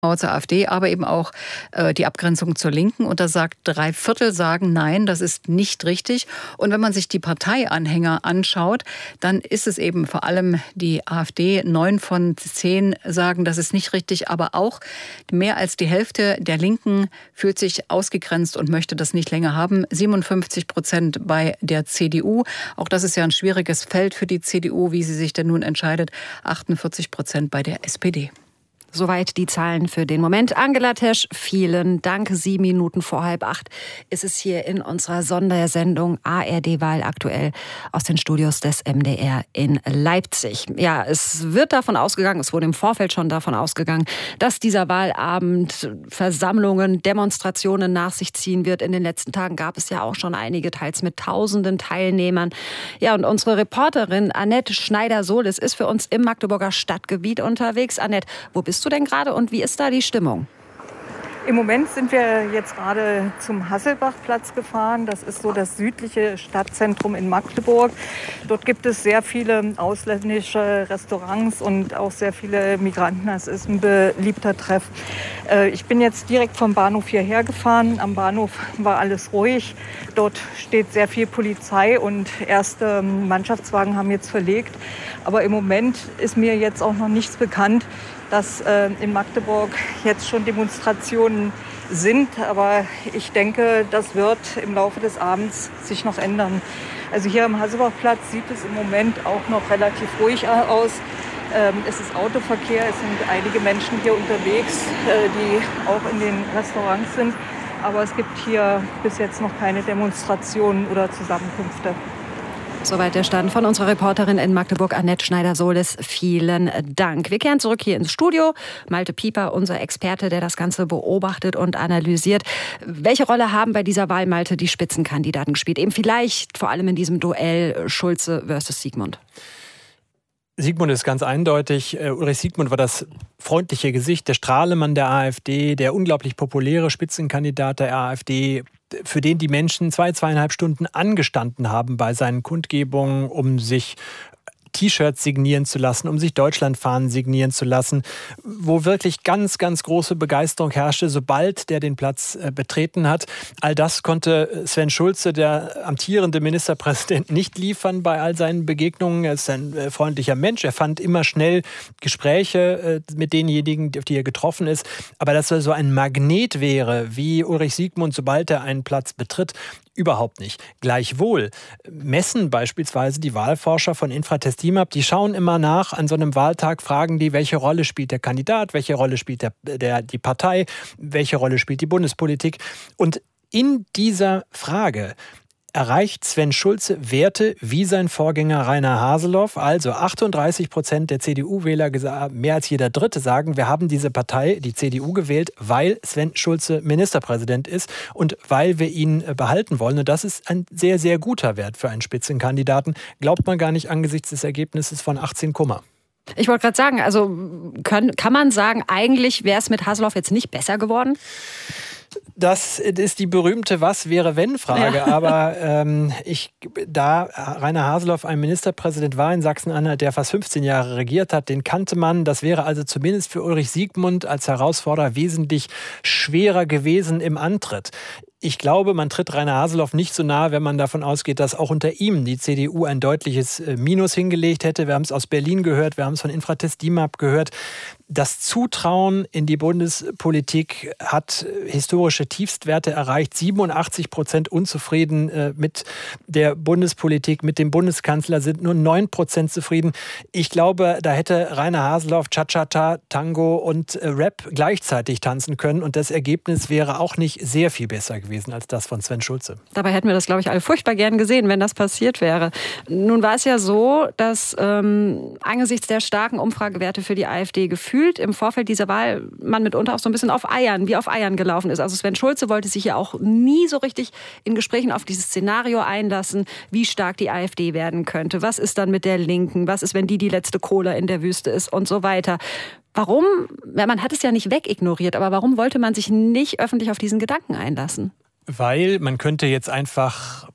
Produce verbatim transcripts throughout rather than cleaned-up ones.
zur AfD, aber eben auch äh, die Abgrenzung zur Linken. Und da sagt drei Viertel sagen, nein, das ist nicht richtig. Und wenn man sich die Parteianhänger anschaut, dann ist es eben vor allem die AfD. Neun von zehn sagen, das ist nicht richtig. Aber auch mehr als die Hälfte der Linken fühlt sich ausgegrenzt und möchte das nicht länger haben. siebenundfünfzig Prozent bei der C D U. Auch das ist ja ein schwieriges Feld für die C D U, wie sie sich denn nun entscheidet. achtundvierzig Prozent bei der S P D. Soweit die Zahlen für den Moment. Angela Tesch, vielen Dank. Sieben Minuten vor halb acht ist es hier in unserer Sondersendung A R D-Wahl aktuell aus den Studios des M D R in Leipzig. Ja, es wird davon ausgegangen, es wurde im Vorfeld schon davon ausgegangen, dass dieser Wahlabend Versammlungen, Demonstrationen nach sich ziehen wird. In den letzten Tagen gab es ja auch schon einige, teils mit tausenden Teilnehmern. Ja, und unsere Reporterin Annette Schneider-Sohles ist für uns im Magdeburger Stadtgebiet unterwegs. Annette, wo bist du denn gerade und wie ist da die Stimmung? Im Moment sind wir jetzt gerade zum Hasselbachplatz gefahren. Das ist so das südliche Stadtzentrum in Magdeburg. Dort gibt es sehr viele ausländische Restaurants und auch sehr viele Migranten. Das ist ein beliebter Treff. Ich bin jetzt direkt vom Bahnhof hierher gefahren. Am Bahnhof war alles ruhig. Dort steht sehr viel Polizei und erste Mannschaftswagen haben jetzt verlegt. Aber im Moment ist mir jetzt auch noch nichts bekannt, dass äh, in Magdeburg jetzt schon Demonstrationen sind. Aber ich denke, das wird im Laufe des Abends sich noch ändern. Also hier am Hasselbachplatz sieht es im Moment auch noch relativ ruhig aus. Ähm, es ist Autoverkehr, es sind einige Menschen hier unterwegs, äh, die auch in den Restaurants sind. Aber es gibt hier bis jetzt noch keine Demonstrationen oder Zusammenkünfte. Soweit der Stand von unserer Reporterin in Magdeburg, Annette Schneider-Sohles. Vielen Dank. Wir kehren zurück hier ins Studio. Malte Pieper, unser Experte, der das Ganze beobachtet und analysiert. Welche Rolle haben bei dieser Wahl, Malte, die Spitzenkandidaten gespielt? Eben vielleicht vor allem in diesem Duell Schulze versus Siegmund. Siegmund ist ganz eindeutig. Ulrich Siegmund war das freundliche Gesicht, der Strahlemann der AfD, der unglaublich populäre Spitzenkandidat der AfD, für den die Menschen zwei, zweieinhalb Stunden angestanden haben bei seinen Kundgebungen, um sich T-Shirts signieren zu lassen, um sich Deutschlandfahnen signieren zu lassen, wo wirklich ganz, ganz große Begeisterung herrschte, sobald der den Platz äh, betreten hat. All das konnte Sven Schulze, der amtierende Ministerpräsident, nicht liefern bei all seinen Begegnungen. Er ist ein äh, freundlicher Mensch. Er fand immer schnell Gespräche äh, mit denjenigen, auf die er getroffen ist. Aber dass er so ein Magnet wäre, wie Ulrich Siegmund, sobald er einen Platz betritt, überhaupt nicht. Gleichwohl messen beispielsweise die Wahlforscher von Infratest DIMAP, die schauen immer nach, an so einem Wahltag fragen die, welche Rolle spielt der Kandidat, welche Rolle spielt der, der, die Partei, welche Rolle spielt die Bundespolitik. Und in dieser Frage erreicht Sven Schulze Werte wie sein Vorgänger Rainer Haseloff. Also achtunddreißig Prozent der C D U-Wähler, mehr als jeder Dritte, sagen, wir haben diese Partei, die C D U, gewählt, weil Sven Schulze Ministerpräsident ist und weil wir ihn behalten wollen. Und das ist ein sehr, sehr guter Wert für einen Spitzenkandidaten. Glaubt man gar nicht angesichts des Ergebnisses von achtzehn Komma. Ich wollte gerade sagen, also können, kann man sagen, eigentlich wäre es mit Haseloff jetzt nicht besser geworden? Das ist die berühmte Was-wäre-wenn-Frage. Ja. Aber ähm, ich, da Rainer Haseloff ein Ministerpräsident war in Sachsen-Anhalt, der fast fünfzehn Jahre regiert hat, den kannte man. Das wäre also zumindest für Ulrich Siegmund als Herausforderer wesentlich schwerer gewesen im Antritt. Ich glaube, man tritt Rainer Haseloff nicht so nahe, wenn man davon ausgeht, dass auch unter ihm die C D U ein deutliches Minus hingelegt hätte. Wir haben es aus Berlin gehört, wir haben es von Infratest DIMAP gehört. Das Zutrauen in die Bundespolitik hat historische Tiefstwerte erreicht. siebenundachtzig Prozent unzufrieden mit der Bundespolitik, mit dem Bundeskanzler, sind nur neun Prozent zufrieden. Ich glaube, da hätte Rainer Haseloff Cha-Cha-Cha, Tango und Rap gleichzeitig tanzen können. Und das Ergebnis wäre auch nicht sehr viel besser gewesen als das von Sven Schulze. Dabei hätten wir das, glaube ich, alle furchtbar gern gesehen, wenn das passiert wäre. Nun war es ja so, dass ähm, angesichts der starken Umfragewerte für die AfD gefühlt im Vorfeld dieser Wahl man mitunter auch so ein bisschen auf Eiern, wie auf Eiern gelaufen ist. Also Sven Schulze wollte sich ja auch nie so richtig in Gesprächen auf dieses Szenario einlassen, wie stark die AfD werden könnte. Was ist dann mit der Linken? Was ist, wenn die die letzte Cola in der Wüste ist und so weiter? Warum, ja, man hat es ja nicht wegignoriert, aber warum wollte man sich nicht öffentlich auf diesen Gedanken einlassen? Weil man könnte jetzt einfach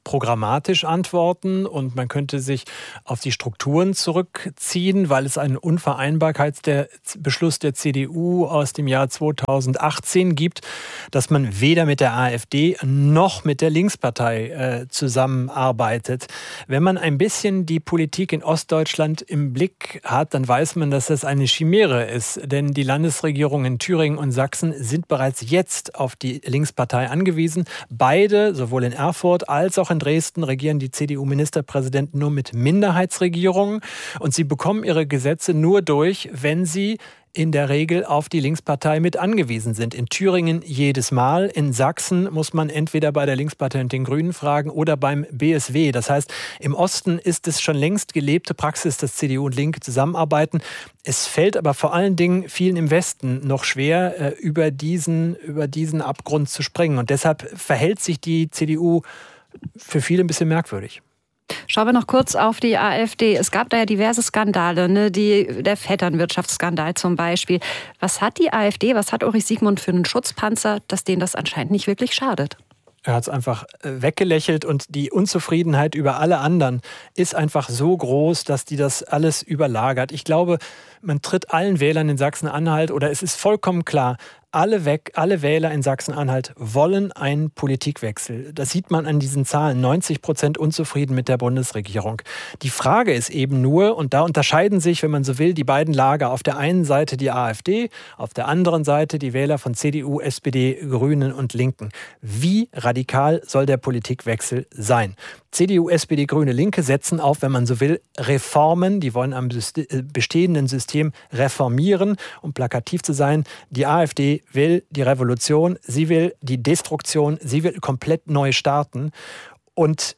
programmatisch antworten und man könnte sich auf die Strukturen zurückziehen, weil es einen Unvereinbarkeitsbeschluss der C D U aus dem Jahr zweitausendachtzehn gibt, dass man weder mit der AfD noch mit der Linkspartei äh, zusammenarbeitet. Wenn man ein bisschen die Politik in Ostdeutschland im Blick hat, dann weiß man, dass das eine Chimäre ist, denn die Landesregierungen in Thüringen und Sachsen sind bereits jetzt auf die Linkspartei angewiesen. Beide, sowohl in Erfurt als auch in Dresden, regieren die C D U-Ministerpräsidenten nur mit Minderheitsregierungen und sie bekommen ihre Gesetze nur durch, wenn sie in der Regel auf die Linkspartei mit angewiesen sind. In Thüringen jedes Mal. In Sachsen muss man entweder bei der Linkspartei und den Grünen fragen oder beim B S W. Das heißt, im Osten ist es schon längst gelebte Praxis, dass C D U und Linke zusammenarbeiten. Es fällt aber vor allen Dingen vielen im Westen noch schwer, über diesen, über diesen Abgrund zu springen. Und deshalb verhält sich die C D U für viele ein bisschen merkwürdig. Schauen wir noch kurz auf die AfD. Es gab da ja diverse Skandale, ne? die, der Vetternwirtschaftsskandal zum Beispiel. Was hat die AfD, was hat Ulrich Siegmund für einen Schutzpanzer, dass denen das anscheinend nicht wirklich schadet? Er hat es einfach weggelächelt und die Unzufriedenheit über alle anderen ist einfach so groß, dass die das alles überlagert. Ich glaube, man tritt allen Wählern in Sachsen-Anhalt, oder es ist vollkommen klar, alle, weg, alle Wähler in Sachsen-Anhalt wollen einen Politikwechsel. Das sieht man an diesen Zahlen. neunzig Prozent unzufrieden mit der Bundesregierung. Die Frage ist eben nur, und da unterscheiden sich, wenn man so will, die beiden Lager. Auf der einen Seite die AfD, auf der anderen Seite die Wähler von C D U, S P D, Grünen und Linken. Wie radikal soll der Politikwechsel sein? C D U, S P D, Grüne, Linke setzen auf, wenn man so will, Reformen. Die wollen am bestehenden System reformieren, um plakativ zu sein. Die AfD will die Revolution, sie will die Destruktion, sie will komplett neu starten. Und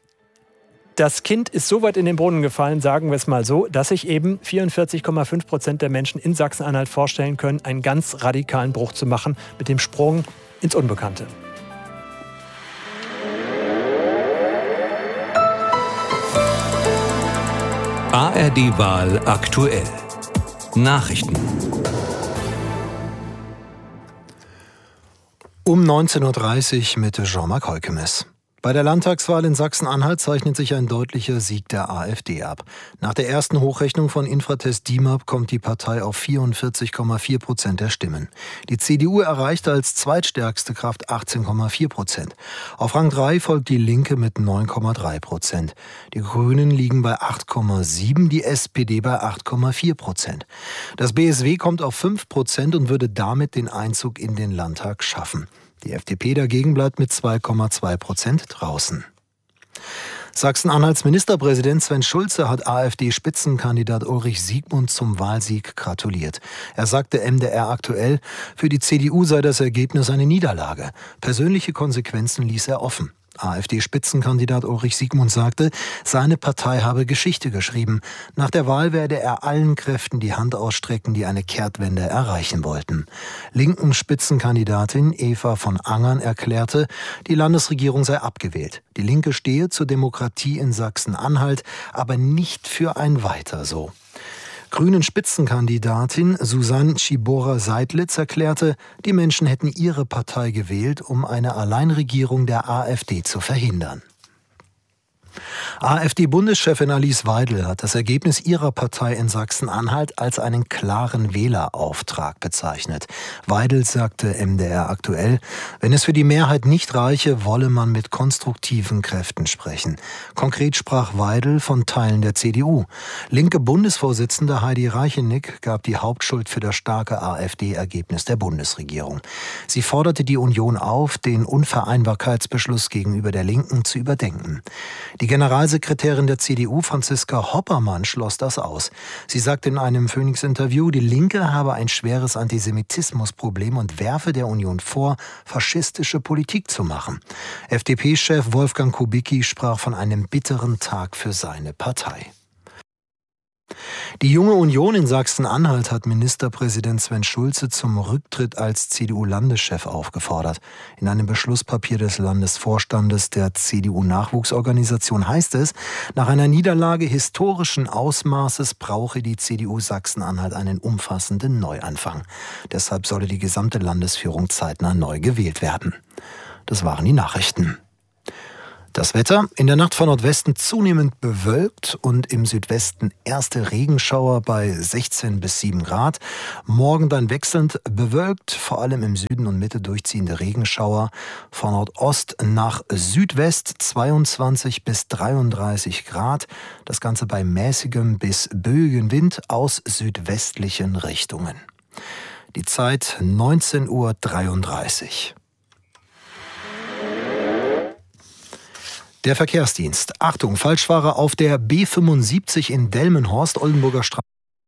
das Kind ist so weit in den Brunnen gefallen, sagen wir es mal so, dass sich eben vierundvierzig Komma fünf Prozent der Menschen in Sachsen-Anhalt vorstellen können, einen ganz radikalen Bruch zu machen mit dem Sprung ins Unbekannte. A R D-Wahl aktuell. Nachrichten. Um neunzehn Uhr dreißig mit Jean-Marc Heukemes. Bei der Landtagswahl in Sachsen-Anhalt zeichnet sich ein deutlicher Sieg der AfD ab. Nach der ersten Hochrechnung von Infratest D I M A P kommt die Partei auf vierundvierzig Komma vier Prozent der Stimmen. Die C D U erreichte als zweitstärkste Kraft achtzehn Komma vier Prozent. Auf Rang drei folgt die Linke mit neun Komma drei Prozent. Die Grünen liegen bei acht Komma sieben, die S P D bei acht Komma vier Prozent. Das B S W kommt auf fünf Prozent und würde damit den Einzug in den Landtag schaffen. Die F D P dagegen bleibt mit zwei Komma zwei Prozent draußen. Sachsen-Anhalts Ministerpräsident Sven Schulze hat AfD-Spitzenkandidat Ulrich Siegmund zum Wahlsieg gratuliert. Er sagte M D R aktuell, für die C D U sei das Ergebnis eine Niederlage. Persönliche Konsequenzen ließ er offen. AfD-Spitzenkandidat Ulrich Siegmund sagte, seine Partei habe Geschichte geschrieben. Nach der Wahl werde er allen Kräften die Hand ausstrecken, die eine Kehrtwende erreichen wollten. Linken Spitzenkandidatin Eva von Angern erklärte, die Landesregierung sei abgewählt. Die Linke stehe zur Demokratie in Sachsen-Anhalt, aber nicht für ein Weiter so. Grünen Spitzenkandidatin Susanne Schibora-Seidlitz erklärte, die Menschen hätten ihre Partei gewählt, um eine Alleinregierung der AfD zu verhindern. AfD-Bundeschefin Alice Weidel hat das Ergebnis ihrer Partei in Sachsen-Anhalt als einen klaren Wählerauftrag bezeichnet. Weidel sagte M D R aktuell, wenn es für die Mehrheit nicht reiche, wolle man mit konstruktiven Kräften sprechen. Konkret sprach Weidel von Teilen der C D U. Linke Bundesvorsitzende Heidi Reichenick gab die Hauptschuld für das starke AfD-Ergebnis der Bundesregierung. Sie forderte die Union auf, den Unvereinbarkeitsbeschluss gegenüber der Linken zu überdenken. Die Generalsekretärin der C D U, Franziska Hoppermann, schloss das aus. Sie sagte in einem Phoenix-Interview, die Linke habe ein schweres Antisemitismusproblem und werfe der Union vor, faschistische Politik zu machen. F D P-Chef Wolfgang Kubicki sprach von einem bitteren Tag für seine Partei. Die Junge Union in Sachsen-Anhalt hat Ministerpräsident Sven Schulze zum Rücktritt als C D U-Landeschef aufgefordert. In einem Beschlusspapier des Landesvorstandes der C D U-Nachwuchsorganisation heißt es, nach einer Niederlage historischen Ausmaßes brauche die C D U Sachsen-Anhalt einen umfassenden Neuanfang. Deshalb solle die gesamte Landesführung zeitnah neu gewählt werden. Das waren die Nachrichten. Das Wetter: in der Nacht von Nordwesten zunehmend bewölkt und im Südwesten erste Regenschauer bei sechzehn bis sieben Grad. Morgen dann wechselnd bewölkt, vor allem im Süden und Mitte durchziehende Regenschauer. Von Nordost nach Südwest zweiundzwanzig bis dreiunddreißig Grad. Das Ganze bei mäßigem bis böigem Wind aus südwestlichen Richtungen. Die Zeit neunzehn Uhr dreiunddreißig. Der Verkehrsdienst. Achtung, Falschfahrer auf der B fünfundsiebzig in Delmenhorst, Oldenburger Straße.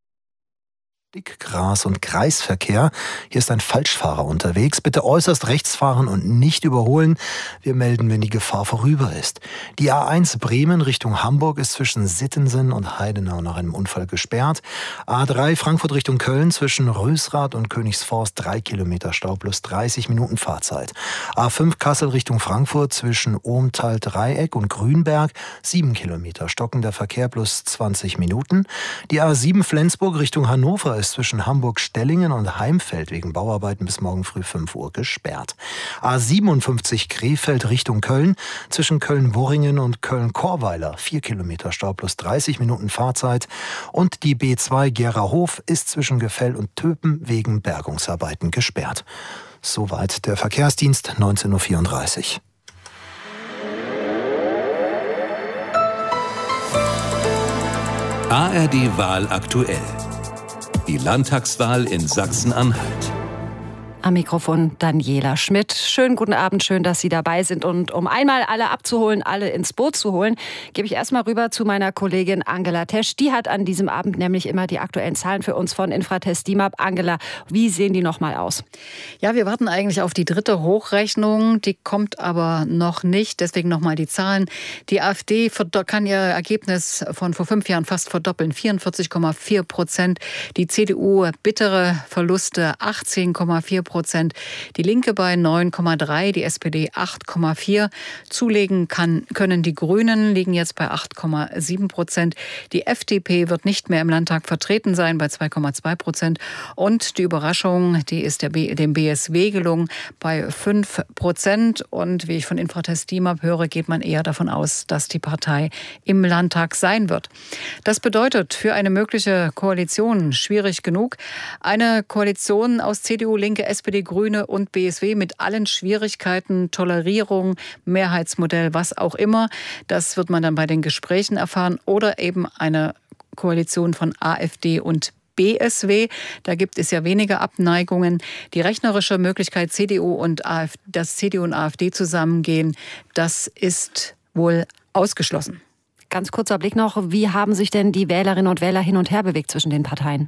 Gras- und Kreisverkehr. Hier ist ein Falschfahrer unterwegs. Bitte äußerst rechts fahren und nicht überholen. Wir melden, wenn die Gefahr vorüber ist. Die A eins Bremen Richtung Hamburg ist zwischen Sittensen und Heidenau nach einem Unfall gesperrt. A drei Frankfurt Richtung Köln zwischen Rösrath und Königsforst drei Kilometer Stau plus dreißig Minuten Fahrzeit. A fünf Kassel Richtung Frankfurt zwischen Ohmtal-Dreieck und Grünberg sieben Kilometer stockender Verkehr plus zwanzig Minuten. Die A sieben Flensburg Richtung Hannover ist zwischen Hamburg-Stellingen und Heimfeld wegen Bauarbeiten bis morgen früh fünf Uhr gesperrt. A siebenundfünfzig Krefeld Richtung Köln zwischen Köln-Worringen und Köln-Korweiler vier Kilometer Stau plus dreißig Minuten Fahrzeit. Und die B zwei Gerahof ist zwischen Gefell und Töpen wegen Bergungsarbeiten gesperrt. Soweit der Verkehrsdienst, neunzehn Uhr vierunddreißig. A R D-Wahl aktuell. Die Landtagswahl in Sachsen-Anhalt. Am Mikrofon Daniela Schmidt. Schönen guten Abend, schön, dass Sie dabei sind. Und um einmal alle abzuholen, alle ins Boot zu holen, gebe ich erstmal rüber zu meiner Kollegin Angela Tesch. Die hat an diesem Abend nämlich immer die aktuellen Zahlen für uns von Infratest DIMAP. Angela, wie sehen die nochmal aus? Ja, wir warten eigentlich auf die dritte Hochrechnung. Die kommt aber noch nicht. Deswegen nochmal die Zahlen. Die AfD kann ihr Ergebnis von vor fünf Jahren fast verdoppeln. vierundvierzig Komma vier Prozent. Die C D U bittere Verluste achtzehn Komma vier Prozent. Die Linke bei neun Komma drei, die S P D acht Komma vier. Zulegen kann, können die Grünen, liegen jetzt bei acht Komma sieben Prozent. Die F D P wird nicht mehr im Landtag vertreten sein, bei zwei Komma zwei Prozent. Und die Überraschung, die ist der B, dem B S W gelungen, bei fünf Prozent. Und wie ich von Infratest DIMAP höre, geht man eher davon aus, dass die Partei im Landtag sein wird. Das bedeutet für eine mögliche Koalition schwierig genug. Eine Koalition aus C D U, Linke, S P D, Grüne und B S W mit allen Schwierigkeiten, Tolerierung, Mehrheitsmodell, was auch immer. Das wird man dann bei den Gesprächen erfahren. Oder eben eine Koalition von AfD und B S W. Da gibt es ja weniger Abneigungen. Die rechnerische Möglichkeit, C D U und AfD, dass C D U und AfD zusammengehen, das ist wohl ausgeschlossen. Ganz kurzer Blick noch, wie haben sich denn die Wählerinnen und Wähler hin und her bewegt zwischen den Parteien?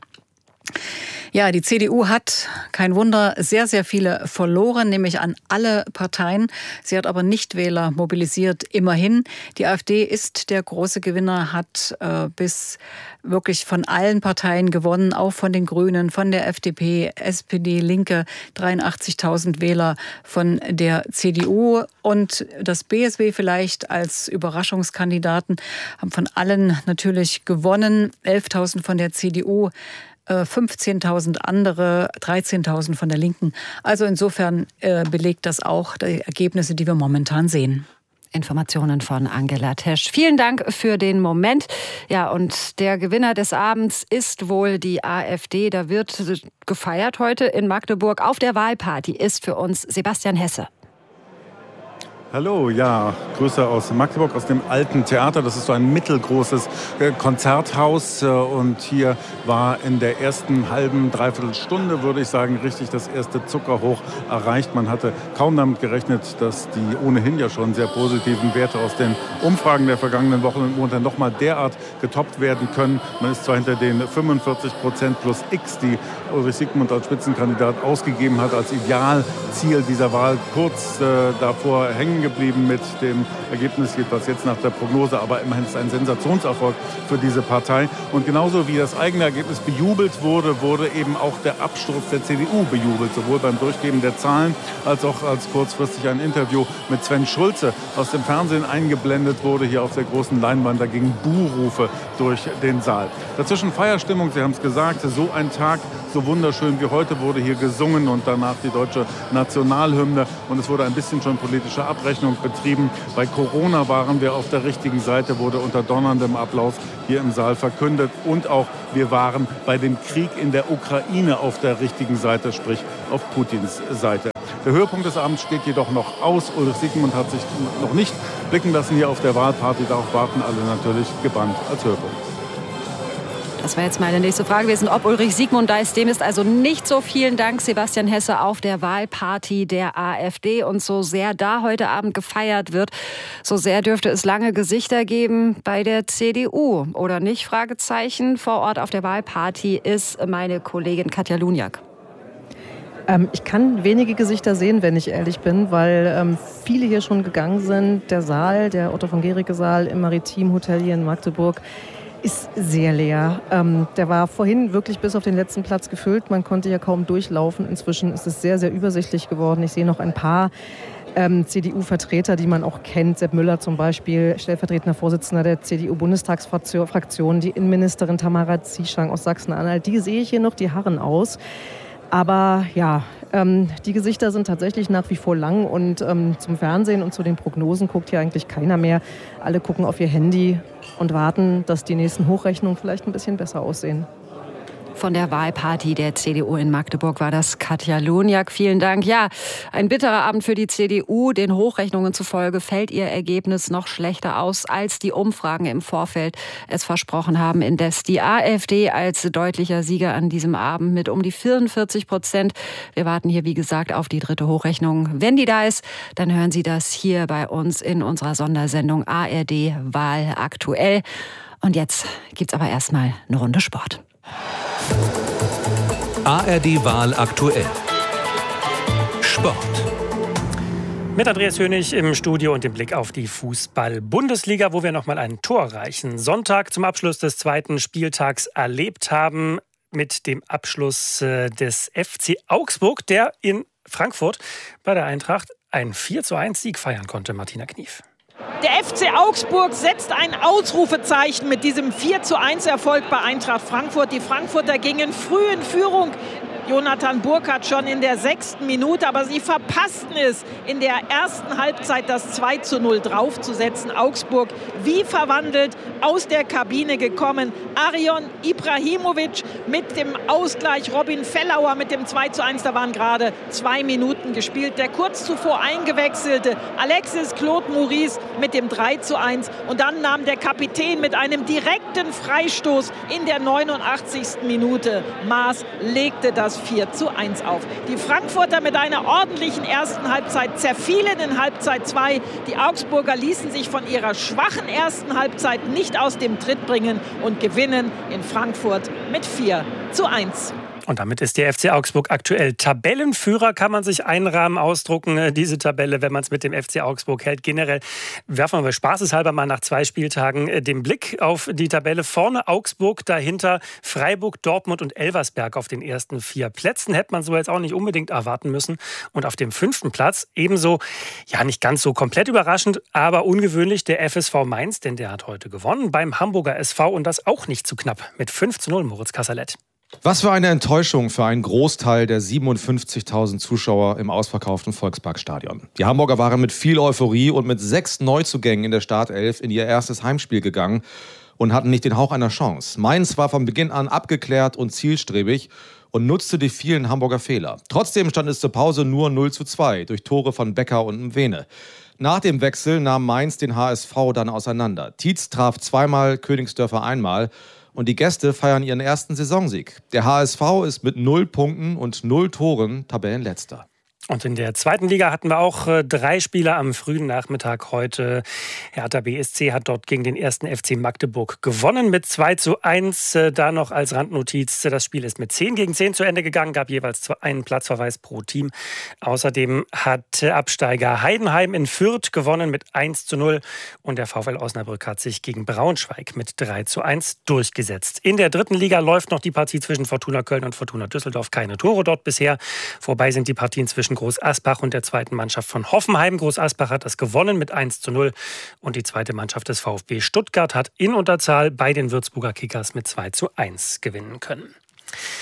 Ja, die C D U hat, kein Wunder, sehr, sehr viele verloren, nämlich an alle Parteien. Sie hat aber Nichtwähler mobilisiert, immerhin. Die AfD ist der große Gewinner, hat äh, bis wirklich von allen Parteien gewonnen, auch von den Grünen, von der F D P, S P D, Linke, dreiundachtzigtausend Wähler von der C D U. Und das B S W vielleicht als Überraschungskandidaten haben von allen natürlich gewonnen. elftausend von der C D U. fünfzehntausend andere, dreizehntausend von der Linken. Also insofern äh, belegt das auch die Ergebnisse, die wir momentan sehen. Informationen von Angela Tesch. Vielen Dank für den Moment. Ja, und der Gewinner des Abends ist wohl die AfD. Da wird gefeiert heute in Magdeburg. Auf der Wahlparty ist für uns Sebastian Hesse. Hallo, ja, Grüße aus Magdeburg, aus dem Alten Theater. Das ist so ein mittelgroßes Konzerthaus. Und hier war in der ersten halben, dreiviertel Stunde, würde ich sagen, richtig das erste Zuckerhoch erreicht. Man hatte kaum damit gerechnet, dass die ohnehin ja schon sehr positiven Werte aus den Umfragen der vergangenen Wochen und Monate noch mal derart getoppt werden können. Man ist zwar hinter den fünfundvierzig Prozent plus X, die Ulrich Siegmund als Spitzenkandidat ausgegeben hat, als Idealziel dieser Wahl, kurz äh, davor hängen geblieben mit dem Ergebnis, jedenfalls jetzt nach der Prognose, aber immerhin ist es ein Sensationserfolg für diese Partei. Und genauso wie das eigene Ergebnis bejubelt wurde, wurde eben auch der Absturz der C D U bejubelt, sowohl beim Durchgeben der Zahlen als auch als kurzfristig ein Interview mit Sven Schulze aus dem Fernsehen eingeblendet wurde, hier auf der großen Leinwand. Da gingen Buhrufe durch den Saal. Dazwischen Feierstimmung, Sie haben es gesagt, so ein Tag So wunderschön wie heute wurde hier gesungen und danach die deutsche Nationalhymne. Und es wurde ein bisschen schon politische Abrechnung betrieben. Bei Corona waren wir auf der richtigen Seite, wurde unter donnerndem Applaus hier im Saal verkündet. Und auch wir waren bei dem Krieg in der Ukraine auf der richtigen Seite, sprich auf Putins Seite. Der Höhepunkt des Abends steht jedoch noch aus. Ulrich Siegmund hat sich noch nicht blicken lassen hier auf der Wahlparty. Darauf warten alle natürlich gebannt als Höhepunkt. Das war jetzt meine nächste Frage gewesen, ob Ulrich Siegmund da ist. Dem ist also nicht so. Vielen Dank, Sebastian Hesse, auf der Wahlparty der AfD. Und so sehr da heute Abend gefeiert wird, so sehr dürfte es lange Gesichter geben bei der C D U. Oder nicht? Fragezeichen. Vor Ort auf der Wahlparty ist meine Kollegin Katja Luniak. Ähm, ich kann wenige Gesichter sehen, wenn ich ehrlich bin, weil ähm, viele hier schon gegangen sind. Der Saal, der Otto von Guericke Saal im Maritim Hotel hier in Magdeburg, ist sehr leer. Ähm, der war vorhin wirklich bis auf den letzten Platz gefüllt. Man konnte ja kaum durchlaufen. Inzwischen ist es sehr, sehr übersichtlich geworden. Ich sehe noch ein paar ähm, C D U-Vertreter, die man auch kennt. Sepp Müller zum Beispiel, stellvertretender Vorsitzender der C D U-Bundestagsfraktion, die Innenministerin Tamara Zieschang aus Sachsen-Anhalt. Die sehe ich hier noch, die harren aus. Aber ja, ähm, die Gesichter sind tatsächlich nach wie vor lang und ähm, zum Fernsehen und zu den Prognosen guckt hier eigentlich keiner mehr. Alle gucken auf ihr Handy und warten, dass die nächsten Hochrechnungen vielleicht ein bisschen besser aussehen. Von der Wahlparty der C D U in Magdeburg war das Katja Luniak. Vielen Dank. Ja, ein bitterer Abend für die C D U. Den Hochrechnungen zufolge fällt ihr Ergebnis noch schlechter aus, als die Umfragen im Vorfeld es versprochen haben. Indes die AfD als deutlicher Sieger an diesem Abend mit um die vierundvierzig Prozent. Wir warten hier, wie gesagt, auf die dritte Hochrechnung. Wenn die da ist, dann hören Sie das hier bei uns in unserer Sondersendung A R D Wahl aktuell. Und jetzt gibt's aber erstmal eine Runde Sport. A R D Wahl aktuell. Sport. Mit Andreas Hönig im Studio und dem Blick auf die Fußball-Bundesliga, wo wir noch mal einen torreichen Sonntag zum Abschluss des zweiten Spieltags erlebt haben. Mit dem Abschluss des F C Augsburg, der in Frankfurt bei der Eintracht einen vier zu eins Sieg feiern konnte. Martina Knief. Der F C Augsburg setzt ein Ausrufezeichen mit diesem vier zu eins Erfolg bei Eintracht Frankfurt. Die Frankfurter gingen früh in Führung. Jonathan Burkhardt schon in der sechsten Minute, aber sie verpassten es, in der ersten Halbzeit das zwei zu null draufzusetzen. Augsburg wie verwandelt aus der Kabine gekommen. Arion Ibrahimovic mit dem Ausgleich, Robin Fellauer mit dem zwei zu eins, da waren gerade zwei Minuten gespielt. Der kurz zuvor eingewechselte Alexis Claude Maurice mit dem drei zu eins und dann nahm der Kapitän mit einem direkten Freistoß in der neunundachtzigsten Minute Maß, legte das vier zu eins auf. Die Frankfurter mit einer ordentlichen ersten Halbzeit zerfielen in Halbzeit zwei. Die Augsburger ließen sich von ihrer schwachen ersten Halbzeit nicht aus dem Tritt bringen und gewinnen in Frankfurt mit vier zu eins. Und damit ist der F C Augsburg aktuell Tabellenführer, kann man sich einrahmen, ausdrucken, diese Tabelle, wenn man es mit dem F C Augsburg hält. Generell werfen wir spaßeshalber mal nach zwei Spieltagen den Blick auf die Tabelle. Vorne Augsburg, dahinter Freiburg, Dortmund und Elversberg auf den ersten vier Plätzen. Hätte man so jetzt auch nicht unbedingt erwarten müssen. Und auf dem fünften Platz ebenso, ja nicht ganz so komplett überraschend, aber ungewöhnlich der F S V Mainz, denn der hat heute gewonnen beim Hamburger S V und das auch nicht zu knapp mit fünf zu null, Moritz Kasserlet. Was für eine Enttäuschung für einen Großteil der siebenundfünfzigtausend Zuschauer im ausverkauften Volksparkstadion. Die Hamburger waren mit viel Euphorie und mit sechs Neuzugängen in der Startelf in ihr erstes Heimspiel gegangen und hatten nicht den Hauch einer Chance. Mainz war von Beginn an abgeklärt und zielstrebig und nutzte die vielen Hamburger Fehler. Trotzdem stand es zur Pause nur null zu zwei durch Tore von Becker und Mwene. Nach dem Wechsel nahm Mainz den H S V dann auseinander. Tietz traf zweimal, Königsdörfer einmal. Und die Gäste feiern ihren ersten Saisonsieg. Der H S V ist mit null Punkten und null Toren Tabellenletzter. Und in der zweiten Liga hatten wir auch äh, drei Spieler am frühen Nachmittag heute. Hertha B S C hat dort gegen den ersten F C Magdeburg gewonnen mit zwei zu eins. Äh, da noch als Randnotiz, das Spiel ist mit zehn gegen zehn zu Ende gegangen, gab jeweils einen Platzverweis pro Team. Außerdem hat Absteiger Heidenheim in Fürth gewonnen mit eins zu null und der VfL Osnabrück hat sich gegen Braunschweig mit drei zu eins durchgesetzt. In der dritten Liga läuft noch die Partie zwischen Fortuna Köln und Fortuna Düsseldorf. Keine Tore dort bisher. Vorbei sind die Partien zwischen Groß Asbach und der zweiten Mannschaft von Hoffenheim. Groß Asbach hat das gewonnen mit eins zu null und die zweite Mannschaft des VfB Stuttgart hat in Unterzahl bei den Würzburger Kickers mit zwei zu eins gewinnen können.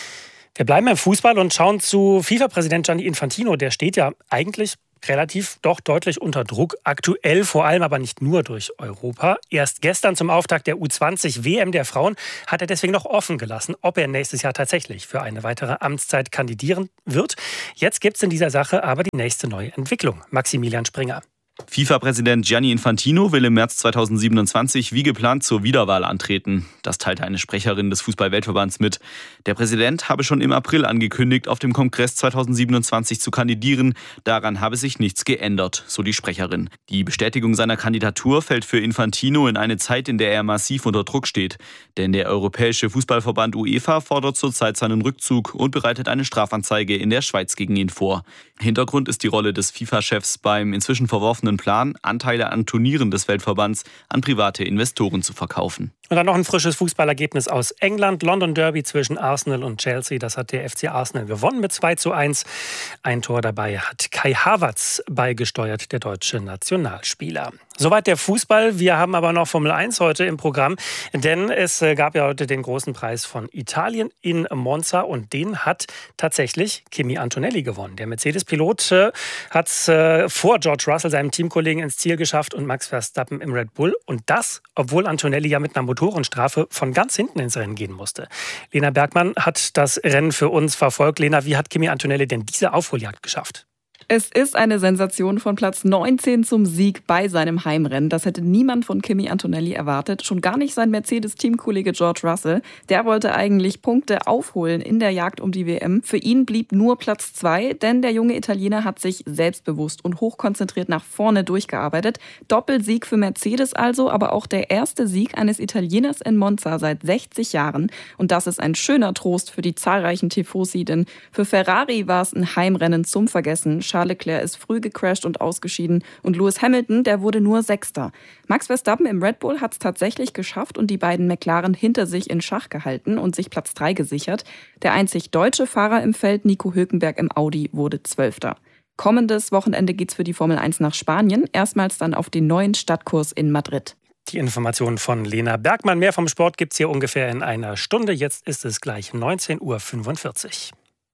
Wir bleiben im Fußball und schauen zu FIFA-Präsident Gianni Infantino. Der steht ja eigentlich relativ doch deutlich unter Druck. Aktuell vor allem aber nicht nur durch Europa. Erst gestern zum Auftakt der U zwanzig W M der Frauen hat er deswegen noch offen gelassen, ob er nächstes Jahr tatsächlich für eine weitere Amtszeit kandidieren wird. Jetzt gibt es in dieser Sache aber die nächste neue Entwicklung. Maximilian Springer. FIFA-Präsident Gianni Infantino will im März zweitausendsiebenundzwanzig wie geplant zur Wiederwahl antreten. Das teilte eine Sprecherin des Fußball-Weltverbands mit. Der Präsident habe schon im April angekündigt, auf dem Kongress zweitausendsiebenundzwanzig zu kandidieren. Daran habe sich nichts geändert, so die Sprecherin. Die Bestätigung seiner Kandidatur fällt für Infantino in eine Zeit, in der er massiv unter Druck steht. Denn der Europäische Fußballverband UEFA fordert zurzeit seinen Rückzug und bereitet eine Strafanzeige in der Schweiz gegen ihn vor. Hintergrund ist die Rolle des FIFA-Chefs beim inzwischen verworfenen Plan, Anteile an Turnieren des Weltverbands an private Investoren zu verkaufen. Und dann noch ein frisches Fußballergebnis aus England. London Derby zwischen Arsenal und Chelsea. Das hat der F C Arsenal gewonnen mit zwei zu eins. Ein Tor dabei hat Kai Havertz beigesteuert, der deutsche Nationalspieler. Soweit der Fußball. Wir haben aber noch Formel eins heute im Programm. Denn es gab ja heute den großen Preis von Italien in Monza. Und den hat tatsächlich Kimi Antonelli gewonnen. Der Mercedes-Pilot hat es vor George Russell, seinem Teamkollegen, ins Ziel geschafft und Max Verstappen im Red Bull. Und das, obwohl Antonelli ja mit einer Motorenstrafe von ganz hinten ins Rennen gehen musste. Lena Bergmann hat das Rennen für uns verfolgt. Lena, wie hat Kimi Antonelli denn diese Aufholjagd geschafft? Es ist eine Sensation von Platz neunzehn zum Sieg bei seinem Heimrennen. Das hätte niemand von Kimi Antonelli erwartet. Schon gar nicht sein Mercedes-Teamkollege George Russell. Der wollte eigentlich Punkte aufholen in der Jagd um die W M. Für ihn blieb nur Platz zwei, denn der junge Italiener hat sich selbstbewusst und hochkonzentriert nach vorne durchgearbeitet. Doppelsieg für Mercedes also, aber auch der erste Sieg eines Italieners in Monza seit sechzig Jahren. Und das ist ein schöner Trost für die zahlreichen Tifosi, denn für Ferrari war es ein Heimrennen zum Vergessen. Charles Leclerc ist früh gecrasht und ausgeschieden und Lewis Hamilton, der wurde nur Sechster. Max Verstappen im Red Bull hat es tatsächlich geschafft und die beiden McLaren hinter sich in Schach gehalten und sich Platz drei gesichert. Der einzig deutsche Fahrer im Feld, Nico Hülkenberg im Audi, wurde Zwölfter. Kommendes Wochenende geht's für die Formel eins nach Spanien, erstmals dann auf den neuen Stadtkurs in Madrid. Die Informationen von Lena Bergmann. Mehr vom Sport gibt's hier ungefähr in einer Stunde. Jetzt ist es gleich neunzehn Uhr fünfundvierzig.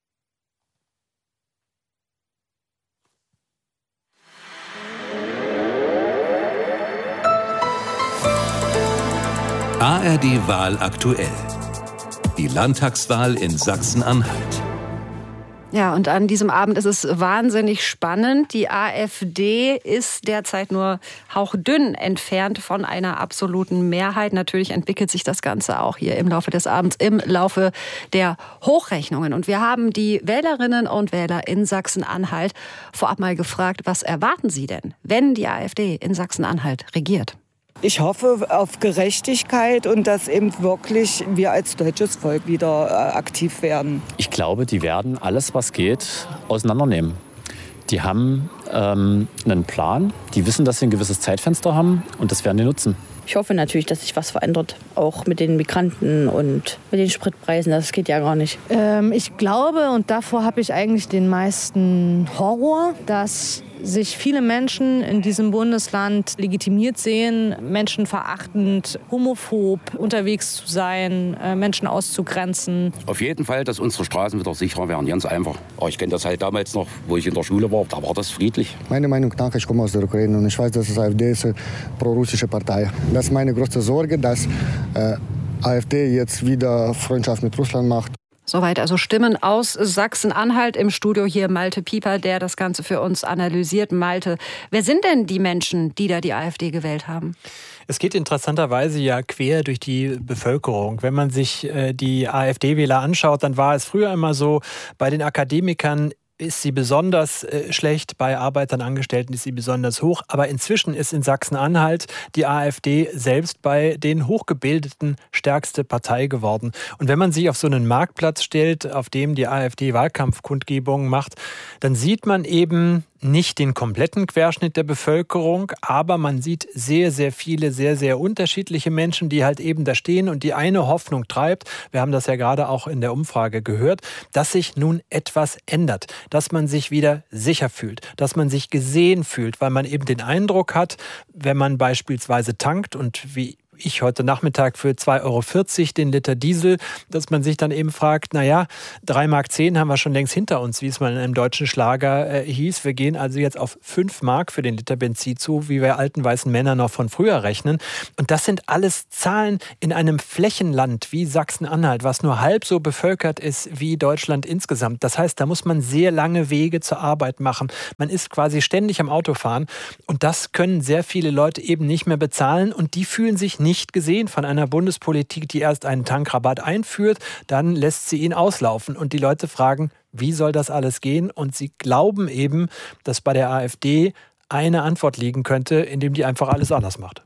A R D-Wahl aktuell. Die Landtagswahl in Sachsen-Anhalt. Ja, und an diesem Abend ist es wahnsinnig spannend. Die AfD ist derzeit nur hauchdünn entfernt von einer absoluten Mehrheit. Natürlich entwickelt sich das Ganze auch hier im Laufe des Abends, im Laufe der Hochrechnungen. Und wir haben die Wählerinnen und Wähler in Sachsen-Anhalt vorab mal gefragt, was erwarten sie denn, wenn die AfD in Sachsen-Anhalt regiert? Ich hoffe auf Gerechtigkeit und dass eben wirklich wir als deutsches Volk wieder aktiv werden. Ich glaube, die werden alles, was geht, auseinandernehmen. Die haben ähm, einen Plan, die wissen, dass sie ein gewisses Zeitfenster haben und das werden die nutzen. Ich hoffe natürlich, dass sich was verändert, auch mit den Migranten und mit den Spritpreisen. Das geht ja gar nicht. Ähm, ich glaube, und davor habe ich eigentlich den meisten Horror, dass sich viele Menschen in diesem Bundesland legitimiert sehen, menschenverachtend, homophob unterwegs zu sein, Menschen auszugrenzen. Auf jeden Fall, dass unsere Straßen wieder sicherer werden, ganz einfach. Aber ich kenne das halt damals noch, wo ich in der Schule war, da war das friedlich. Meine Meinung nach, ich komme aus der Ukraine und ich weiß, dass das AfD ist eine pro-russische Partei. Das ist meine größte Sorge, dass äh, AfD jetzt wieder Freundschaft mit Russland macht. Soweit also Stimmen aus Sachsen-Anhalt. Im Studio hier Malte Pieper, der das Ganze für uns analysiert. Malte, wer sind denn die Menschen, die da die AfD gewählt haben? Es geht interessanterweise ja quer durch die Bevölkerung. Wenn man sich äh, die AfD-Wähler anschaut, dann war es früher immer so, bei den Akademikern ist sie besonders äh, schlecht, bei Arbeitern, Angestellten ist sie besonders hoch. Aber inzwischen ist in Sachsen-Anhalt die AfD selbst bei den Hochgebildeten stärkste Partei geworden. Und wenn man sich auf so einen Marktplatz stellt, auf dem die AfD Wahlkampfkundgebungen macht, dann sieht man eben nicht den kompletten Querschnitt der Bevölkerung, aber man sieht sehr, sehr viele, sehr, sehr unterschiedliche Menschen, die halt eben da stehen und die eine Hoffnung treibt, wir haben das ja gerade auch in der Umfrage gehört, dass sich nun etwas ändert, dass man sich wieder sicher fühlt, dass man sich gesehen fühlt, weil man eben den Eindruck hat, wenn man beispielsweise tankt und wie ich heute Nachmittag für zwei Euro vierzig den Liter Diesel, dass man sich dann eben fragt, naja, drei Mark zehn haben wir schon längst hinter uns, wie es mal in einem deutschen Schlager äh, hieß. Wir gehen also jetzt auf fünf Mark für den Liter Benzin zu, wie wir alten weißen Männer noch von früher rechnen. Und das sind alles Zahlen in einem Flächenland wie Sachsen-Anhalt, was nur halb so bevölkert ist wie Deutschland insgesamt. Das heißt, da muss man sehr lange Wege zur Arbeit machen. Man ist quasi ständig am Autofahren und das können sehr viele Leute eben nicht mehr bezahlen und die fühlen sich nicht gesehen von einer Bundespolitik, die erst einen Tankrabatt einführt, dann lässt sie ihn auslaufen. Und die Leute fragen, wie soll das alles gehen? Und sie glauben eben, dass bei der AfD eine Antwort liegen könnte, indem die einfach alles anders macht.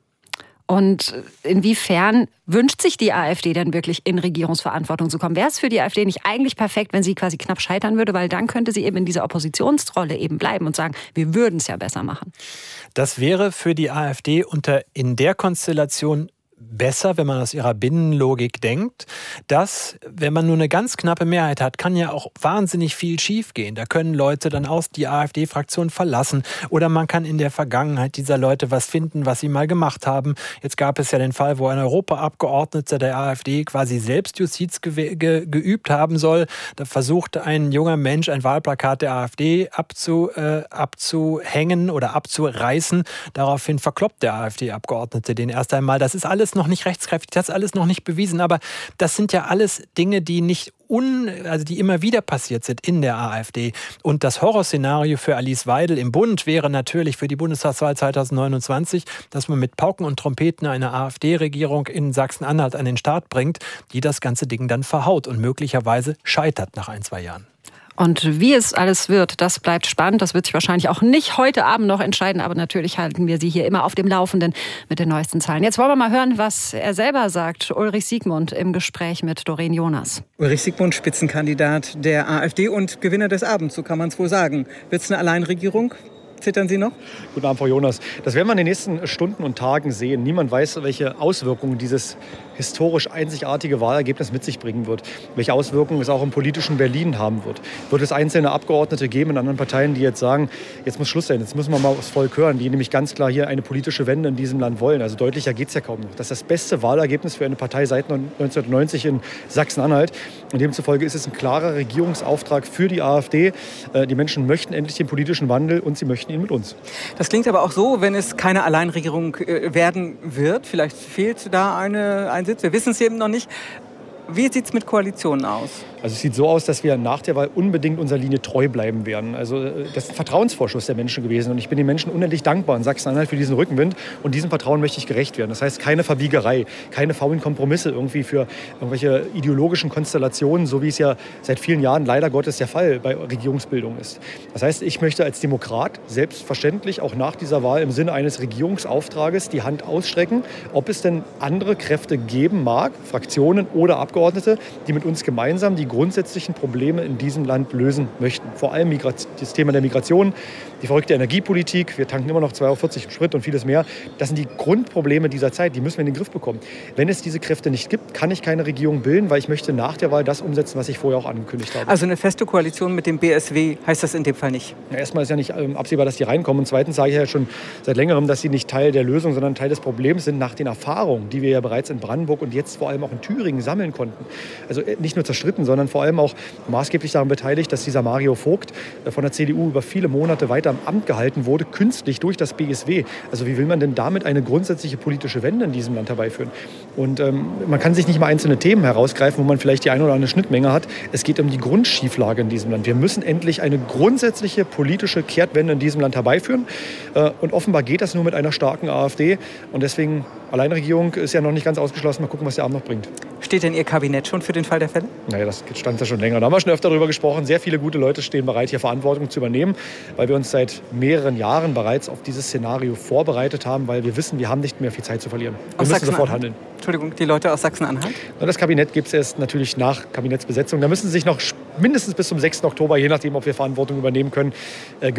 Und inwiefern wünscht sich die AfD denn wirklich in Regierungsverantwortung zu kommen? Wäre es für die AfD nicht eigentlich perfekt, wenn sie quasi knapp scheitern würde? Weil dann könnte sie eben in dieser Oppositionsrolle eben bleiben und sagen, wir würden es ja besser machen. Das wäre für die AfD unter in der Konstellation besser, wenn man aus ihrer Binnenlogik denkt, dass, wenn man nur eine ganz knappe Mehrheit hat, kann ja auch wahnsinnig viel schiefgehen. Da können Leute dann aus die AfD-Fraktion verlassen oder man kann in der Vergangenheit dieser Leute was finden, was sie mal gemacht haben. Jetzt gab es ja den Fall, wo ein Europaabgeordneter der AfD quasi Selbstjustiz ge- ge- geübt haben soll. Da versuchte ein junger Mensch ein Wahlplakat der AfD abzu, äh, abzuhängen oder abzureißen. Daraufhin verkloppt der AfD-Abgeordnete den erst einmal. Das ist alles noch nicht rechtskräftig, das ist alles noch nicht bewiesen, aber das sind ja alles Dinge, die nicht un, also die immer wieder passiert sind in der AfD. Und das Horrorszenario für Alice Weidel im Bund wäre natürlich für die Bundestagswahl zwanzig neunundzwanzig, dass man mit Pauken und Trompeten eine AfD-Regierung in Sachsen-Anhalt an den Start bringt, die das ganze Ding dann verhaut und möglicherweise scheitert nach ein, zwei Jahren. Und wie es alles wird, das bleibt spannend. Das wird sich wahrscheinlich auch nicht heute Abend noch entscheiden. Aber natürlich halten wir Sie hier immer auf dem Laufenden mit den neuesten Zahlen. Jetzt wollen wir mal hören, was er selber sagt. Ulrich Siegmund im Gespräch mit Doreen Jonas. Ulrich Siegmund, Spitzenkandidat der AfD und Gewinner des Abends, so kann man es wohl sagen. Wird es eine Alleinregierung? Zittern Sie noch? Guten Abend, Frau Jonas. Das werden wir in den nächsten Stunden und Tagen sehen. Niemand weiß, welche Auswirkungen dieses historisch einzigartige Wahlergebnis mit sich bringen wird. Welche Auswirkungen es auch im politischen Berlin haben wird. Wird es einzelne Abgeordnete geben in anderen Parteien, die jetzt sagen, jetzt muss Schluss sein, jetzt müssen wir mal aufs Volk hören, die nämlich ganz klar hier eine politische Wende in diesem Land wollen. Also deutlicher geht es ja kaum noch. Das ist das beste Wahlergebnis für eine Partei seit neunzehnhundertneunzig in Sachsen-Anhalt. Und demzufolge ist es ein klarer Regierungsauftrag für die AfD. Die Menschen möchten endlich den politischen Wandel und sie möchten ihn mit uns. Das klingt aber auch so, wenn es keine Alleinregierung werden wird. Vielleicht fehlt da eine, ein Sitz. Wir wissen es eben noch nicht. Wie sieht es mit Koalitionen aus? Also es sieht so aus, dass wir nach der Wahl unbedingt unserer Linie treu bleiben werden. Also das ist ein Vertrauensvorschuss der Menschen gewesen. Und ich bin den Menschen unendlich dankbar in Sachsen-Anhalt für diesen Rückenwind. Und diesem Vertrauen möchte ich gerecht werden. Das heißt, keine Verbiegerei, keine faulen Kompromisse irgendwie für irgendwelche ideologischen Konstellationen, so wie es ja seit vielen Jahren leider Gottes der Fall bei Regierungsbildung ist. Das heißt, ich möchte als Demokrat selbstverständlich auch nach dieser Wahl im Sinne eines Regierungsauftrages die Hand ausstrecken, ob es denn andere Kräfte geben mag, Fraktionen oder Abgeordnete, die mit uns gemeinsam die grundsätzlichen Probleme in diesem Land lösen möchten. Vor allem das Thema der Migration, die verrückte Energiepolitik, wir tanken immer noch zwei Euro vierzig im Sprit und vieles mehr. Das sind die Grundprobleme dieser Zeit, die müssen wir in den Griff bekommen. Wenn es diese Kräfte nicht gibt, kann ich keine Regierung bilden, weil ich möchte nach der Wahl das umsetzen, was ich vorher auch angekündigt habe. Also eine feste Koalition mit dem B S W heißt das in dem Fall nicht? Ja, erstmal ist ja nicht ähm, absehbar, dass die reinkommen. Und zweitens sage ich ja schon seit längerem, dass sie nicht Teil der Lösung, sondern Teil des Problems sind nach den Erfahrungen, die wir ja bereits in Brandenburg und jetzt vor allem auch in Thüringen sammeln konnten. Also nicht nur zerstritten, sondern vor allem auch maßgeblich daran beteiligt, dass dieser Mario Vogt von der C D U über viele Monate weiter im Amt gehalten wurde, künstlich durch das B S W. Also wie will man denn damit eine grundsätzliche politische Wende in diesem Land herbeiführen? Und ähm, man kann sich nicht mal einzelne Themen herausgreifen, wo man vielleicht die eine oder andere Schnittmenge hat. Es geht um die Grundschieflage in diesem Land. Wir müssen endlich eine grundsätzliche politische Kehrtwende in diesem Land herbeiführen. Äh, und offenbar geht das nur mit einer starken AfD. Und deswegen, Alleinregierung ist ja noch nicht ganz ausgeschlossen. Mal gucken, was der Abend noch bringt. Steht denn Ihr Kabinett schon für den Fall der Fälle? Naja, das stand ja schon länger. Da haben wir schon öfter darüber gesprochen. Sehr viele gute Leute stehen bereit, hier Verantwortung zu übernehmen, weil wir uns seit mehreren Jahren bereits auf dieses Szenario vorbereitet haben, weil wir wissen, wir haben nicht mehr viel Zeit zu verlieren. Wir müssen sofort handeln. Entschuldigung, die Leute aus Sachsen-Anhalt? Das Kabinett gibt es erst natürlich nach Kabinettsbesetzung. Da müssen Sie sich noch mindestens bis zum sechsten Oktober, je nachdem, ob wir Verantwortung übernehmen können, äh, gedulden.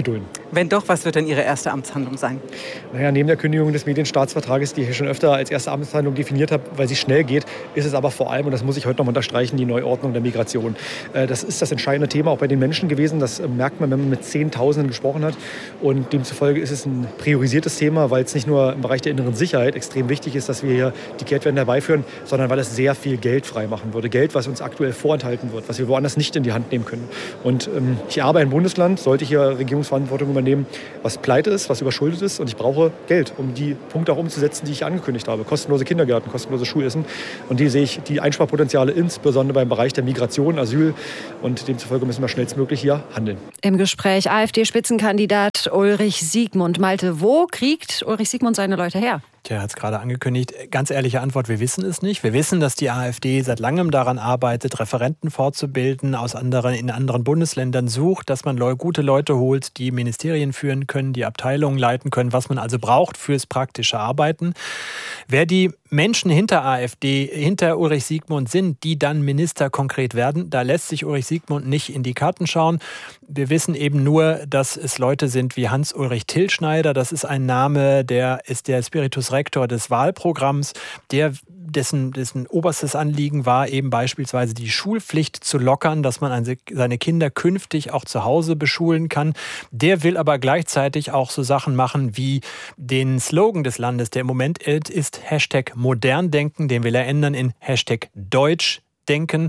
Wenn doch, was wird denn Ihre erste Amtshandlung sein? Naja, neben der Kündigung des Medienstaatsvertrages, die ich schon öfter als erste Amtshandlung definiert habe, weil sie schnell geht, ist es aber vor allem, und das muss ich heute noch mal unterstreichen, die Neuordnung der Migration. Das ist das entscheidende Thema auch bei den Menschen gewesen. Das merkt man, wenn man mit Zehntausenden gesprochen hat. Und demzufolge ist es ein priorisiertes Thema, weil es nicht nur im Bereich der inneren Sicherheit extrem wichtig ist, dass wir hier die Kehrtwende herbeiführen, sondern weil es sehr viel Geld freimachen würde. Geld, was uns aktuell vorenthalten wird, was wir woanders nicht in die Hand nehmen können. Und ähm, ich arbeite im Bundesland, sollte ich hier Regierungsverantwortung übernehmen, was pleite ist, was überschuldet ist. Und ich brauche Geld, um die Punkte auch umzusetzen, die ich angekündigt habe. Kostenlose Kindergärten, kostenlose Schulessen. Und die sehe ich, die Einsparpotenziale insbesondere beim Bereich der Migration, Asyl. Und demzufolge müssen wir schnellstmöglich hier handeln. Im Gespräch AfD-Spitzenkandidat Ulrich Siegmund. Malte, wo kriegt Ulrich Siegmund seine Leute her? Tja, er hat es gerade angekündigt. Ganz ehrliche Antwort, wir wissen es nicht. Wir wissen, dass die AfD seit langem daran arbeitet, Referenten fortzubilden, aus anderen, in anderen Bundesländern sucht, dass man gute Leute holt, die Ministerien führen können, die Abteilungen leiten können, was man also braucht fürs praktische Arbeiten. Wer die Menschen hinter AfD, hinter Ulrich Siegmund sind, die dann Minister konkret werden, da lässt sich Ulrich Siegmund nicht in die Karten schauen. Wir wissen eben nur, dass es Leute sind wie Hans-Ulrich Tilschneider. Das ist ein Name, der ist der Spiritus Rector des Wahlprogramms, der dessen, dessen oberstes Anliegen war, eben beispielsweise die Schulpflicht zu lockern, dass man seine Kinder künftig auch zu Hause beschulen kann. Der will aber gleichzeitig auch so Sachen machen wie den Slogan des Landes, der im Moment ist Hashtag modern denken, den will er ändern in Hashtag Deutsch denken.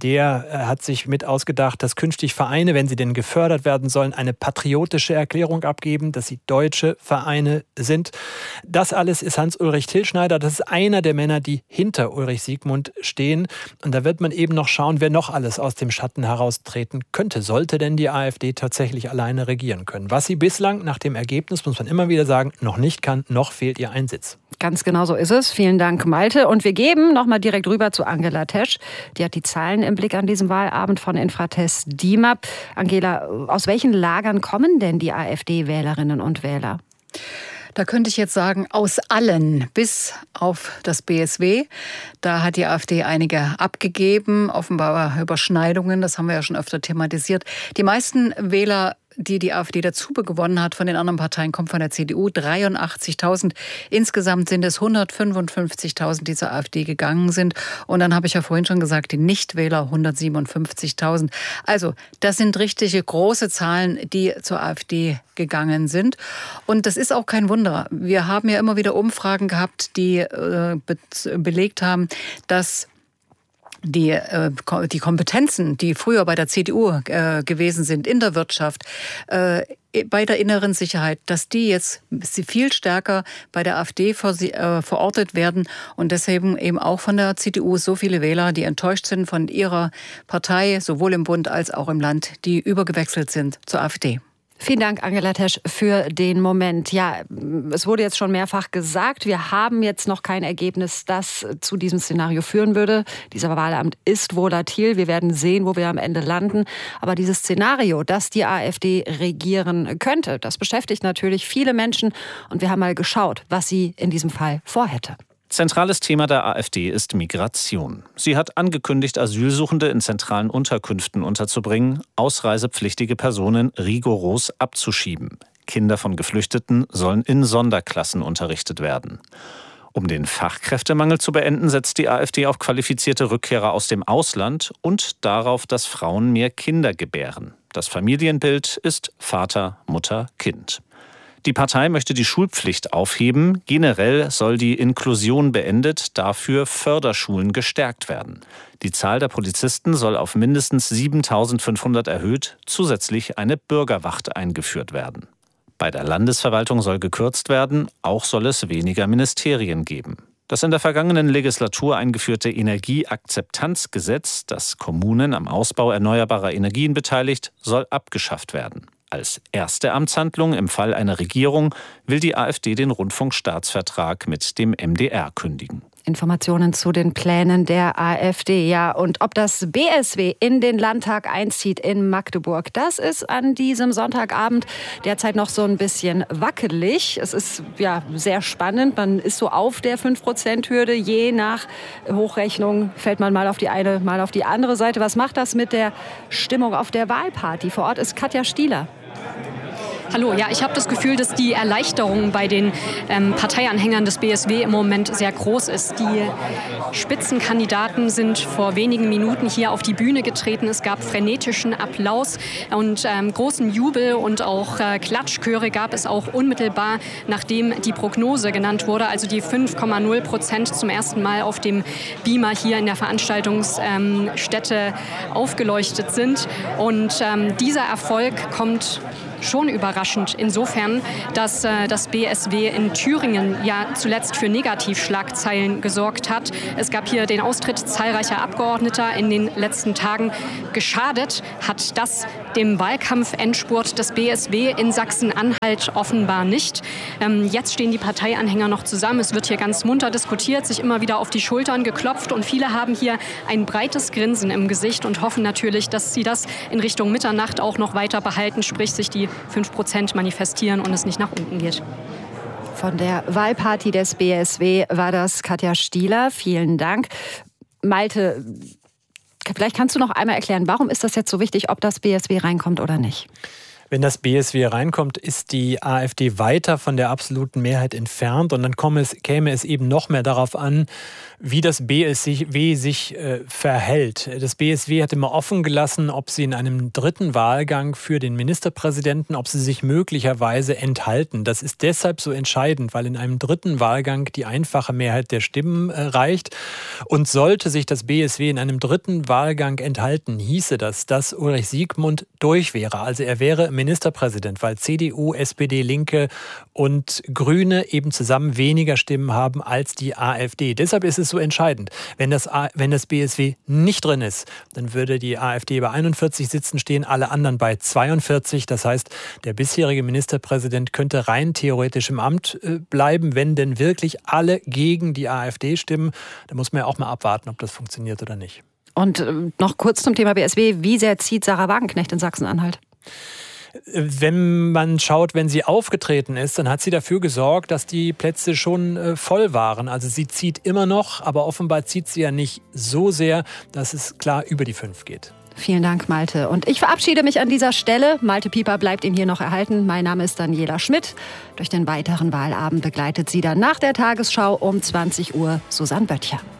Der hat sich mit ausgedacht, dass künftig Vereine, wenn sie denn gefördert werden sollen, eine patriotische Erklärung abgeben, dass sie deutsche Vereine sind. Das alles ist Hans-Ulrich Tilschneider. Das ist einer der Männer, die hinter Ulrich Siegmund stehen. Und da wird man eben noch schauen, wer noch alles aus dem Schatten heraustreten könnte. Sollte denn die AfD tatsächlich alleine regieren können? Was sie bislang nach dem Ergebnis, muss man immer wieder sagen, noch nicht kann, noch fehlt ihr ein Sitz. Ganz genau so ist es. Vielen Dank, Malte. Und wir geben noch mal direkt rüber zu Angela Tesch. Die hat die Zahlen im Blick an diesem Wahlabend von Infratest D I M A P. Angela, aus welchen Lagern kommen denn die AfD-Wählerinnen und Wähler? Da könnte ich jetzt sagen, aus allen, bis auf das B S W. Da hat die AfD einige abgegeben, offenbar Überschneidungen, das haben wir ja schon öfter thematisiert. Die meisten Wähler, die die AfD dazu gewonnen hat von den anderen Parteien, kommt von der C D U, dreiundachtzigtausend. Insgesamt sind es hundertfünfundfünfzigtausend, die zur AfD gegangen sind. Und dann habe ich ja vorhin schon gesagt, die Nichtwähler hundertsiebenundfünfzigtausend. Also das sind richtige große Zahlen, die zur AfD gegangen sind. Und das ist auch kein Wunder. Wir haben ja immer wieder Umfragen gehabt, die äh, be- belegt haben, dass Die, äh, die Kompetenzen, die früher bei der C D U äh, gewesen sind, in der Wirtschaft, äh, bei der inneren Sicherheit, dass die jetzt viel stärker bei der AfD ver- äh, verortet werden und deshalb eben auch von der C D U so viele Wähler, die enttäuscht sind von ihrer Partei, sowohl im Bund als auch im Land, die übergewechselt sind zur AfD. Vielen Dank, Angela Tesch, für den Moment. Ja, es wurde jetzt schon mehrfach gesagt, wir haben jetzt noch kein Ergebnis, das zu diesem Szenario führen würde. Dieser Wahlamt ist volatil. Wir werden sehen, wo wir am Ende landen. Aber dieses Szenario, dass die AfD regieren könnte, das beschäftigt natürlich viele Menschen. Und wir haben mal geschaut, was sie in diesem Fall vorhätte. Zentrales Thema der AfD ist Migration. Sie hat angekündigt, Asylsuchende in zentralen Unterkünften unterzubringen, ausreisepflichtige Personen rigoros abzuschieben. Kinder von Geflüchteten sollen in Sonderklassen unterrichtet werden. Um den Fachkräftemangel zu beenden, setzt die AfD auf qualifizierte Rückkehrer aus dem Ausland und darauf, dass Frauen mehr Kinder gebären. Das Familienbild ist Vater, Mutter, Kind. Die Partei möchte die Schulpflicht aufheben. Generell soll die Inklusion beendet, dafür Förderschulen gestärkt werden. Die Zahl der Polizisten soll auf mindestens siebentausendfünfhundert erhöht, zusätzlich eine Bürgerwacht eingeführt werden. Bei der Landesverwaltung soll gekürzt werden, auch soll es weniger Ministerien geben. Das in der vergangenen Legislatur eingeführte Energieakzeptanzgesetz, das Kommunen am Ausbau erneuerbarer Energien beteiligt, soll abgeschafft werden. Als erste Amtshandlung im Fall einer Regierung will die AfD den Rundfunkstaatsvertrag mit dem M D R kündigen. Informationen zu den Plänen der AfD. Ja, und ob das B S W in den Landtag einzieht in Magdeburg, das ist an diesem Sonntagabend derzeit noch so ein bisschen wackelig. Es ist ja sehr spannend. Man ist so auf der fünf Prozent Hürde. Je nach Hochrechnung fällt man mal auf die eine, mal auf die andere Seite. Was macht das mit der Stimmung auf der Wahlparty? Vor Ort ist Katja Stieler. Hallo, ja, ich habe das Gefühl, dass die Erleichterung bei den ähm, Parteianhängern des B S W im Moment sehr groß ist. Die Spitzenkandidaten sind vor wenigen Minuten hier auf die Bühne getreten. Es gab frenetischen Applaus und ähm, großen Jubel und auch äh, Klatschchöre gab es auch unmittelbar, nachdem die Prognose genannt wurde, also die fünf Komma null Prozent zum ersten Mal auf dem Beamer hier in der Veranstaltungsstätte ähm, aufgeleuchtet sind. Und ähm, dieser Erfolg kommt schon überraschend insofern, dass äh, das B S W in Thüringen ja zuletzt für Negativschlagzeilen gesorgt hat. Es gab hier den Austritt zahlreicher Abgeordneter in den letzten Tagen. Geschadet hat das dem Wahlkampfendspurt des B S W in Sachsen-Anhalt offenbar nicht. Ähm, jetzt stehen die Parteianhänger noch zusammen. Es wird hier ganz munter diskutiert, sich immer wieder auf die Schultern geklopft und viele haben hier ein breites Grinsen im Gesicht und hoffen natürlich, dass sie das in Richtung Mitternacht auch noch weiter behalten, sprich sich die fünf Prozent manifestieren und es nicht nach unten geht. Von der Wahlparty des B S W war das Katja Stieler. Vielen Dank. Malte, vielleicht kannst du noch einmal erklären, warum ist das jetzt so wichtig, ob das B S W reinkommt oder nicht? Wenn das B S W reinkommt, ist die AfD weiter von der absoluten Mehrheit entfernt und dann käme es, käme es eben noch mehr darauf an, wie das B S W sich äh, verhält. Das B S W hat immer offen gelassen, ob sie in einem dritten Wahlgang für den Ministerpräsidenten, ob sie sich möglicherweise enthalten. Das ist deshalb so entscheidend, weil in einem dritten Wahlgang die einfache Mehrheit der Stimmen äh, reicht. Und sollte sich das B S W in einem dritten Wahlgang enthalten, hieße das, dass Ulrich Siegmund durch wäre. Also er wäre Ministerpräsident, weil C D U, S P D, Linke und Grüne eben zusammen weniger Stimmen haben als die AfD. Deshalb ist es so entscheidend. Wenn das, wenn das B S W nicht drin ist, dann würde die AfD bei einundvierzig Sitzen stehen, alle anderen bei zweiundvierzig. Das heißt, der bisherige Ministerpräsident könnte rein theoretisch im Amt bleiben, wenn denn wirklich alle gegen die AfD stimmen. Da muss man ja auch mal abwarten, ob das funktioniert oder nicht. Und noch kurz zum Thema B S W. Wie sehr zieht Sarah Wagenknecht in Sachsen-Anhalt? Wenn man schaut, wenn sie aufgetreten ist, dann hat sie dafür gesorgt, dass die Plätze schon äh, voll waren. Also sie zieht immer noch, aber offenbar zieht sie ja nicht so sehr, dass es klar über die fünf geht. Vielen Dank, Malte. Und ich verabschiede mich an dieser Stelle. Malte Pieper bleibt Ihnen hier noch erhalten. Mein Name ist Daniela Schmidt. Durch den weiteren Wahlabend begleitet Sie dann nach der Tagesschau um zwanzig Uhr Susanne Böttcher.